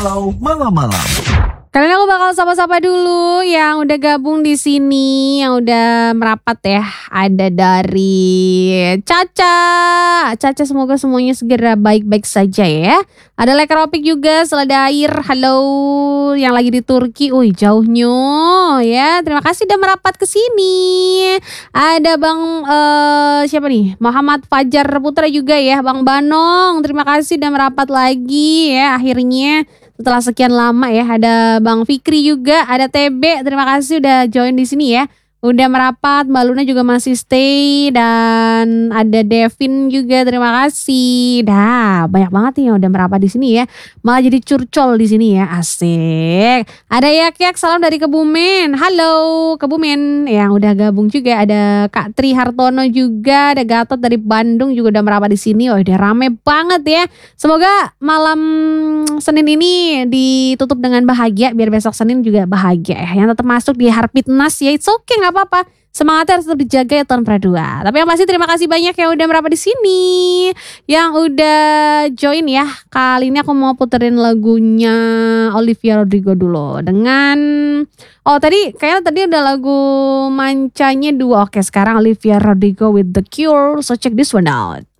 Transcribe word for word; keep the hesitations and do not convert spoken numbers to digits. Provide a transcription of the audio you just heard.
Galau Malam-Malam. Kali ini aku bakal sapa-sapa dulu yang udah gabung di sini, yang udah merapat ya. Ada dari Caca. Caca, semoga semuanya segera baik-baik saja ya. Ada Lekropik juga, Selada Air. Halo, yang lagi di Turki. Wih, jauhnya ya. Terima kasih udah merapat ke sini. Ada Bang uh, siapa nih? Muhammad Fajar Putra juga ya, Bang Banong. Terima kasih udah merapat lagi ya akhirnya. Setelah sekian lama ya, ada Bang Fikri juga, ada T B, terima kasih udah join di sini ya. Udah merapat, Mbak Luna juga masih stay, dan ada Devin juga, terima kasih. Dah, banyak banget nih yang udah merapat di sini ya. Malah jadi curcol di sini ya, asik. Ada Yak-Yak, salam dari Kebumen. Halo, Kebumen yang udah gabung juga. Ada Kak Tri Hartono juga, ada Gatot dari Bandung juga udah merapat di sini. Oh, udah rame banget ya. Semoga malam Senin ini ditutup dengan bahagia, biar besok Senin juga bahagia ya. Yang tetap masuk di Harpitnas ya, it's okay, nggak apa-apa. Semangatnya harus tetap dijaga ya tahun Pradua. Tapi yang pasti terima kasih banyak yang udah merapat di sini, yang udah join ya. Kali ini aku mau puterin lagunya Olivia Rodrigo dulu dengan oh tadi kayaknya tadi udah lagu Mancanya dua. Oke, sekarang Olivia Rodrigo with The Cure. So check this one out.